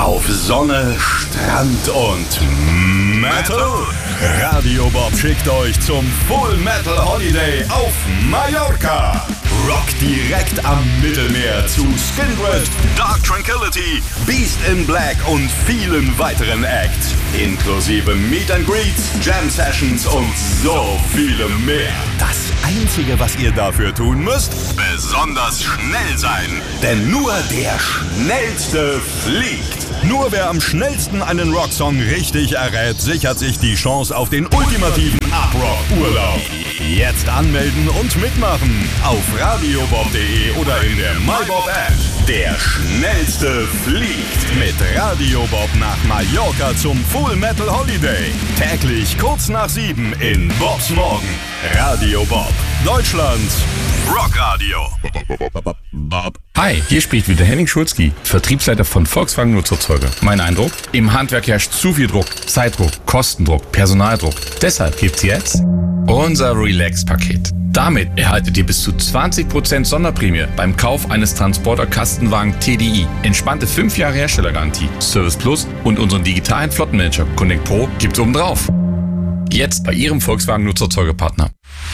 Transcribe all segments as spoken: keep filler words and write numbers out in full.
auf Sonne, Strand und Metal? Radio Bob schickt euch zum Full Metal Holiday auf Mallorca. Rock direkt am Mittelmeer zu Skindred, Dark Tranquillity, Beast in Black und vielen weiteren Acts. Inklusive Meet and Greets, Jam Sessions und so viele mehr. Das Einzige, was ihr dafür tun müsst, besonders schnell sein. Denn nur der Schnellste fliegt. Nur wer am schnellsten einen Rocksong richtig errät, sichert sich die Chance auf den ultimativen Uprock-Urlaub. Jetzt anmelden und mitmachen auf radiobob punkt de oder in der MyBob-App. Der Schnellste fliegt mit Radio Bob nach Mallorca zum Full Metal Holiday. Täglich kurz nach sieben in Bobs Morgen. Radio Bob, Deutschlands Rockradio. Hi, hier spricht wieder Henning Schulzki, Vertriebsleiter von Volkswagen Nutzerzeuger. Mein Eindruck? Im Handwerk herrscht zu viel Druck, Zeitdruck, Kostendruck, Personaldruck. Deshalb gibt's jetzt unser Relax-Paket. Damit erhaltet ihr bis zu zwanzig Prozent Sonderprämie beim Kauf eines Transporter-Kastenwagen T D I. Entspannte fünf Jahre Herstellergarantie, Service Plus und unseren digitalen Flottenmanager Connect Pro gibt's obendrauf. Jetzt bei Ihrem Volkswagen Nutzerzeugerpartner.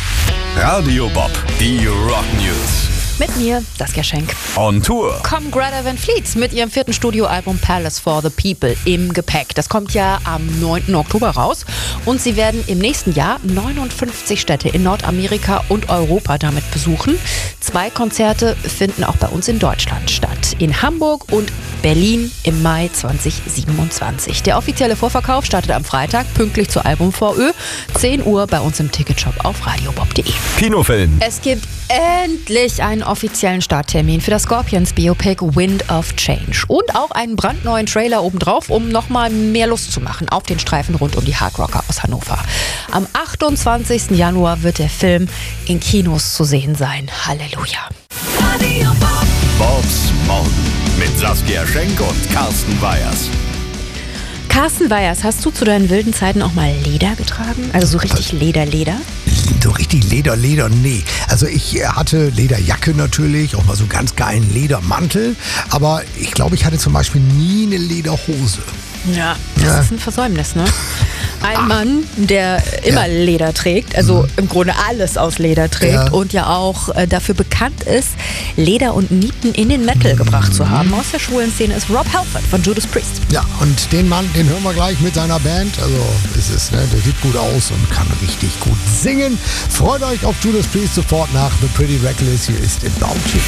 Radio Bob, die Rock News. Mit mir, Saskia Schenk. On Tour. Kommen Greta Van Fleet mit ihrem vierten Studioalbum Palace for the People im Gepäck. Das kommt ja am neunten Oktober raus und sie werden im nächsten Jahr neunundfünfzig Städte in Nordamerika und Europa damit besuchen. Zwei Konzerte finden auch bei uns in Deutschland statt. In Hamburg und Berlin im Mai zwanzig siebenundzwanzig. Der offizielle Vorverkauf startet am Freitag, pünktlich zur Album-V Ö, zehn Uhr bei uns im Ticketshop auf radiobob punkt de. Kinofilm. Es gibt endlich einen offiziellen Starttermin für das Scorpions-Biopic Wind of Change. Und auch einen brandneuen Trailer obendrauf, um nochmal mehr Lust zu machen auf den Streifen rund um die Hardrocker aus Hannover. Am achtundzwanzigsten Januar wird der Film in Kinos zu sehen sein. Halleluja. Radio Bob. Bobs Morgen mit Saskia Schenk und Carsten Weyers. Carsten Weyers, hast du zu deinen wilden Zeiten auch mal Leder getragen? Also so richtig Leder, Leder? So richtig Leder, Leder, nee. Also ich hatte Lederjacke natürlich, auch mal so ganz geilen Ledermantel. Aber ich glaube, ich hatte zum Beispiel nie eine Lederhose. Ja, das Ja. ist ein Versäumnis, ne? Ein Mann, der immer Ja. Leder trägt, also im Grunde alles aus Leder trägt Ja. und ja auch äh, dafür bekannt ist, Leder und Nieten in den Metal gebracht zu haben. Aus der schwulen Szene ist Rob Halford von Judas Priest. Ja, und den Mann, den hören wir gleich mit seiner Band. Also es ist, ne, der sieht gut aus und kann richtig gut singen. Freut euch auf Judas Priest sofort nach The Pretty Reckless. Hier ist im Bounty.